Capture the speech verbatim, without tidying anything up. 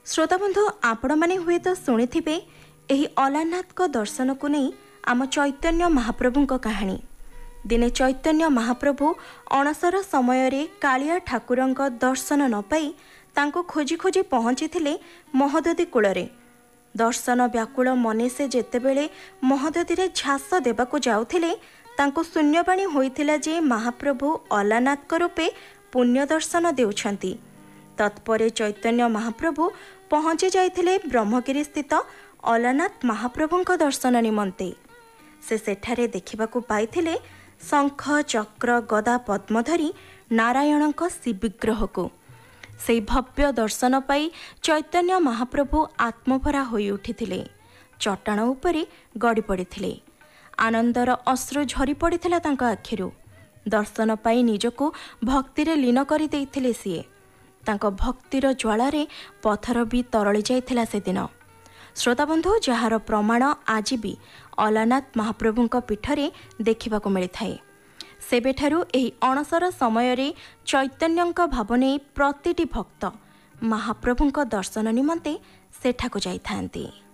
श्रोताबंधु आपण मैंने हुए तो शुणी यही अलानाथ को दर्शन को नहीं आम चैतन्य महाप्रभु कहानी। दिने चैतन्य महाप्रभु अणसर समय रे कालिया ठाकुर दर्शन न पाई तांको खोजी खोजी पहुँची महोदधी कूल दर्शन व्याकुल मने से जेतेबेले महोदधी रे झास देवाकू जाउथिले तांको शून्यवाणी होइथिला जे महाप्रभु अलानाथ रूपे पुण्य दर्शन देउछंती। तत्परे चैतन्य महाप्रभु पहुँची जाइथिले ब्रह्मगिरी स्थित अलानाथ महाप्रभु दर्शन निमंते। से सेठारे देखिबाकू पाइथिले शंख चक्र गदा पद्म धरी नारायण श्रीविग्रह को। से भव्य दर्शन पाई चैतन्य महाप्रभु आत्मभरा होई उठिथिले, चट्टाण उपरे गड़ी पड़िथिले। आनंदर अश्रु झरी पड़िथिला तांका आखिरु। दर्शन पाई निजको भक्तिरे लीन करि देइथिले सिए। तांको भक्तिर ज्वालारे पथर भी तरली जाइथिला से दिन। श्रोताबंधु जार प्रमाण आज भी अलानाथ महाप्रभुଙ୍କ पीठरे देखिबाकू मिलिथाए। सेबेठारु एही अणसर समय रे चैतन्यଙ୍କ भाव नेई प्रतिटी भक्त महाप्रभुଙ୍କ दर्शन निमंते सेठाकू जाइथांती।